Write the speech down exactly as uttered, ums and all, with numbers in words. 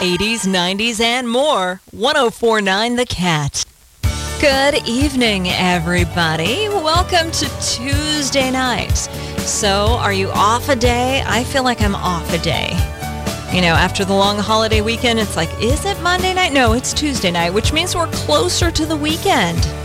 eighties, nineties, and more. one oh four point nine The Cat. Good evening, everybody. Welcome to Tuesday night. So, are you off a day? I feel like I'm off a day. You know, after the long holiday weekend, it's like, is it Monday night? No, it's Tuesday night, which means we're closer to the weekend.